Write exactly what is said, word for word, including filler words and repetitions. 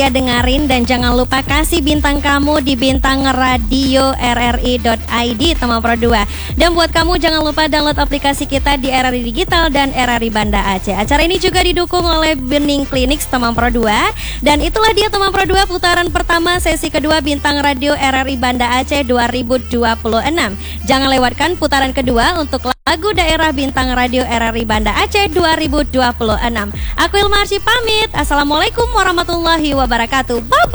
dengerin dan jangan lupa kasih bintang kamu di bintang radio r r i dot i d teman Pro dua. Dan buat kamu jangan lupa download aplikasi kita di R R I Digital dan R R I Banda Aceh. Acara ini juga didukung oleh Bening Clinics teman Pro dua. Dan itulah dia teman Pro dua, putaran pertama sesi kedua Bintang Radio R R I Banda Aceh dua ribu dua puluh enam. Jangan lewatkan putaran kedua untuk lagu daerah Bintang Radio R R I Banda Aceh dua ribu dua puluh enam. Aku Ilma Arsy pamit. Assalamualaikum warahmatullahi wabarakatuh. Bye.